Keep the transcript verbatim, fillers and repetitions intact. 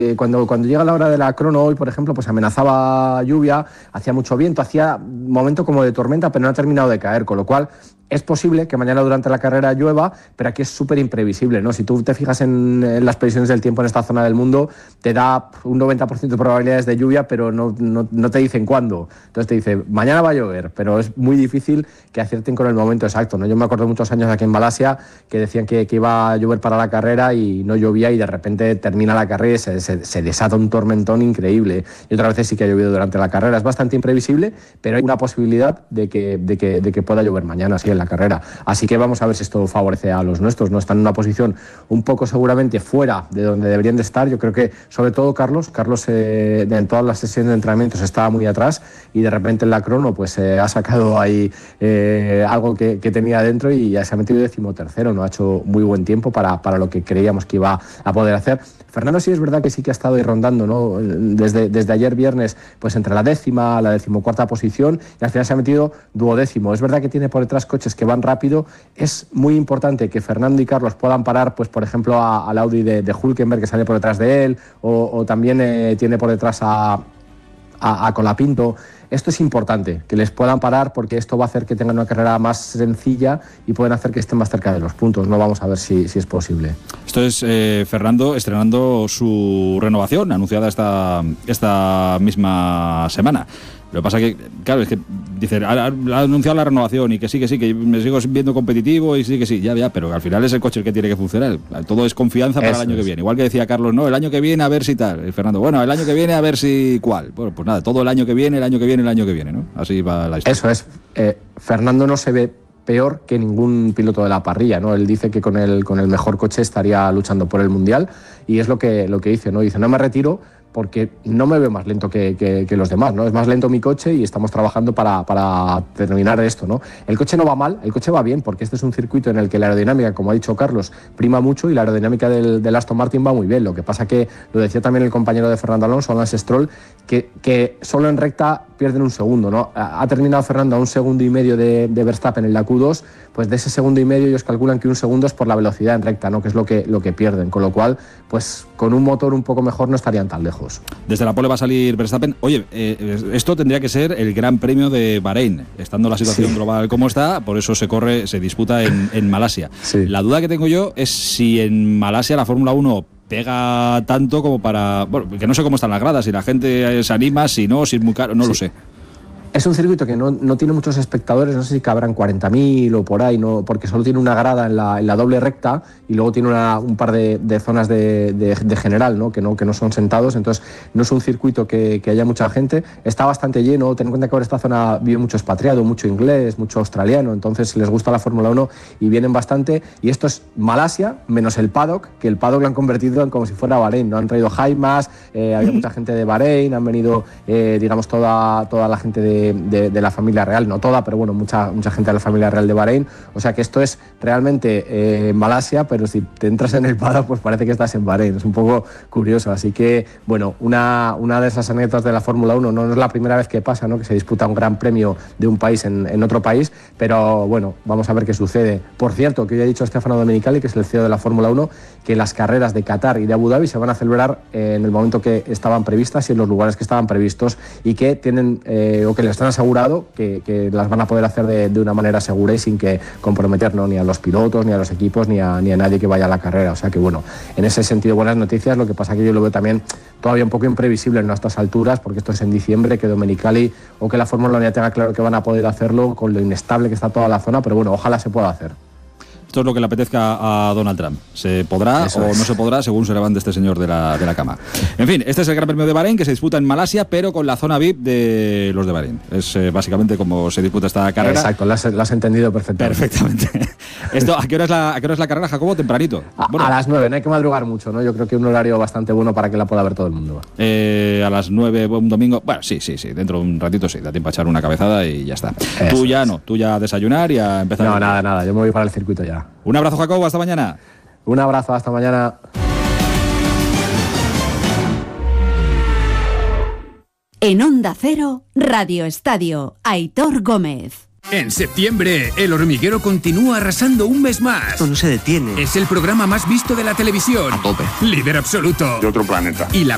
Eh, cuando, cuando llega la hora de la crono hoy, por ejemplo, pues amenazaba lluvia, hacía mucho viento, hacía momento como de tormenta, pero no ha terminado de caer, con lo cual es posible que mañana durante la carrera llueva, pero aquí es súper imprevisible, ¿no? Si tú te fijas en, en las previsiones del tiempo en esta zona del mundo, te da un noventa por ciento de probabilidades de lluvia, pero no, no, no te dicen cuándo. Entonces te dice, mañana va a llover, pero es muy difícil que acierten con el momento exacto, ¿no? Yo me acuerdo muchos años aquí en Malasia que decían que, que iba a llover para la carrera y no llovía y de repente termina la carrera y se, se, se desata un tormentón increíble. Y otras veces sí que ha llovido durante la carrera. Es bastante imprevisible, pero hay una posibilidad de que, de que, de que pueda llover mañana, sí, en la carrera. Así que vamos a ver si esto favorece a los nuestros. No están en una posición un poco seguramente fuera de donde deberían de estar. Yo creo que sobre todo Carlos, Carlos eh, en todas las sesiones de entrenamientos estaba muy atrás y de repente en la crono pues eh, ha sacado ahí eh, algo que, que tenía dentro y ya se ha metido decimotercero, ¿no? Ha hecho muy buen tiempo para, para lo que creíamos que iba a poder hacer. Fernando sí es verdad que sí que ha estado ahí rondando, ¿no? Desde, desde ayer viernes, pues entre la décima, la decimocuarta posición, y al final se ha metido duodécimo. Es verdad que tiene por detrás coches que van rápido. Es muy importante que Fernando y Carlos puedan parar, pues por ejemplo, a, al Audi de, de Hülkenberg, que sale por detrás de él, o, o también eh, tiene por detrás a, a, a Colapinto. Esto es importante, que les puedan parar porque esto va a hacer que tengan una carrera más sencilla y pueden hacer que estén más cerca de los puntos. No vamos a ver si, si es posible. Esto es eh, Fernando estrenando su renovación, anunciada esta, esta misma semana. Lo que pasa que, claro, es que dice, ha, ha anunciado la renovación y que sí, que sí, que me sigo viendo competitivo y sí, que sí, ya, ya, pero al final es el coche el que tiene que funcionar. Todo es confianza para Eso el año es. que viene. Igual que decía Carlos, no, el año que viene a ver si tal. Y Fernando, bueno, el año que viene a ver si cuál. Bueno, pues nada, todo el año que viene, el año que viene, el año que viene, ¿no? Así va la historia. Eso es. Eh, Fernando no se ve peor que ningún piloto de la parrilla, ¿no? Él dice que con el, con el mejor coche estaría luchando por el Mundial y es lo que, lo que dice, ¿no? Dice, no me retiro porque no me veo más lento que, que, que los demás, ¿no? Es más lento mi coche y estamos trabajando para, para terminar esto, ¿no? El coche no va mal, el coche va bien, porque este es un circuito en el que la aerodinámica, como ha dicho Carlos, prima mucho y la aerodinámica del, del Aston Martin va muy bien. Lo que pasa que, lo decía también el compañero de Fernando Alonso, Lance Stroll, que, que solo en recta pierden un segundo, ¿no? Ha terminado Fernando a un segundo y medio de, de Verstappen en la Q dos, pues de ese segundo y medio ellos calculan que un segundo es por la velocidad en recta, ¿no? Que es lo que, lo que pierden, con lo cual, pues con un motor un poco mejor no estarían tan lejos. Desde la pole va a salir Verstappen. Oye, eh, esto tendría que ser el Gran Premio de Bahrein, estando la situación sí. global como está, por eso se corre, se disputa en, en Malasia. Sí. La duda que tengo yo es si en Malasia la Fórmula uno pega tanto como para... Bueno, que no sé cómo están las gradas, si la gente se anima, si no, si es muy caro, no sí. lo sé. Es un circuito que no, no tiene muchos espectadores, no sé si cabrán cuarenta mil o por ahí, no, porque solo tiene una grada en la, en la doble recta y luego tiene una, un par de, de zonas de, de, de general, ¿no? Que no que no son sentados, entonces no es un circuito que, que haya mucha gente. Está bastante lleno, ten en cuenta que ahora esta zona vive mucho expatriado, mucho inglés, mucho australiano, entonces les gusta la Fórmula uno y vienen bastante. Y esto es Malasia, menos el paddock, que el paddock lo han convertido en como si fuera Bahrein, ¿no? Han traído Jaimas, eh, había mucha gente de Bahrein, han venido, eh, digamos, toda, toda la gente de De, de la familia real, no toda, pero bueno, mucha, mucha gente de la familia real de Bahrein, o sea que esto es realmente eh, Malasia, pero si te entras en el paddock, pues parece que estás en Bahrein, es un poco curioso, así que bueno, una, una de esas anécdotas de la Fórmula uno, no, no es la primera vez que pasa, ¿no? Que se disputa un gran premio de un país en, en otro país, pero bueno, vamos a ver qué sucede. Por cierto, que hoy ha dicho Stefano Domenicali, que es el C E O de la Fórmula uno, que las carreras de Qatar y de Abu Dhabi se van a celebrar eh, en el momento que estaban previstas y en los lugares que estaban previstos y que tienen, eh, o que les están asegurando Que, que las van a poder hacer de, de una manera segura y sin que comprometer, ¿no? Ni a los pilotos, ni a los equipos, ni a, ni a nadie que vaya a la carrera. O sea que bueno, en ese sentido buenas noticias. Lo que pasa que yo lo veo también todavía un poco imprevisible en estas alturas, porque esto es en diciembre, que Domenicali o que la Fórmula uno ya tenga claro que van a poder hacerlo con lo inestable que está toda la zona, pero bueno, ojalá se pueda hacer. Esto es lo que le apetezca a Donald Trump. Se podrá Eso o es. no se podrá según se levante este señor de la, de la cama. En fin, este es el Gran Premio de Bahrein que se disputa en Malasia, pero con la zona V I P de los de Bahrein. Es eh, básicamente como se disputa esta carrera. Exacto, lo has, lo has entendido perfectamente. Perfectamente. Esto, ¿a qué hora es la, a qué hora es la carrera, Jacobo? Tempranito. A, bueno. a las nueve, no hay que madrugar mucho, ¿no? Yo creo que un horario bastante bueno para que la pueda ver todo el mundo. Eh, a las nueve, un domingo. Bueno, sí, sí, sí. Dentro de un ratito sí, da tiempo a echar una cabezada y ya está. Eso tú ya es. no, tú ya a desayunar y a empezar. No, a... nada, nada. Yo me voy para el circuito ya. Un abrazo, Jacobo. Hasta mañana. Un abrazo, hasta mañana. En Onda Cero, Radio Estadio, Aitor Gómez. En septiembre, El Hormiguero continúa arrasando un mes más. Esto no se detiene. Es el programa más visto de la televisión. A tope. Líder absoluto. De otro planeta. Y la